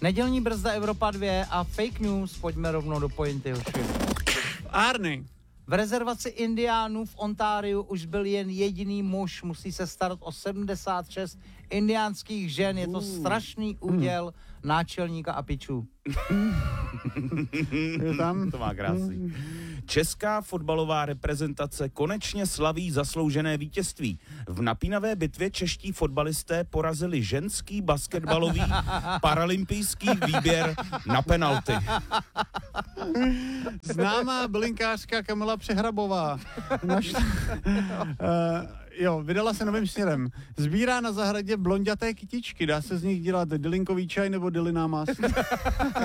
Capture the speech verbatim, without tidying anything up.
Nedělní brzda Evropa dva a fake news, pojďme rovnou do pointy, hoši. Arny. V rezervaci indiánů v Ontáriu už byl jen jediný muž, musí se starat o sedmdesát šest indiánských žen, je to strašný úděl náčelníka a pičů. Je tam? To má krásný. Česká fotbalová reprezentace konečně slaví zasloužené vítězství. V napínavé bitvě čeští fotbalisté porazili ženský basketbalový paralympijský výběr na penalty. Známá bylinkářka Kamila Přehrabová. Naš... uh, jo, vydala se novým směrem. Sbírá na zahradě blonďaté kytičky. Dá se z nich dělat dylinkový čaj nebo dyliná mast.